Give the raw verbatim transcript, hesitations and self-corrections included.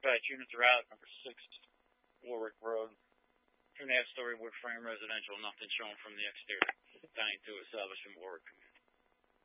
dispatch units are out. Number six, Warwick Road. Two and a half story wood frame residential, nothing shown from the exterior. Dying to establish in Warwick community.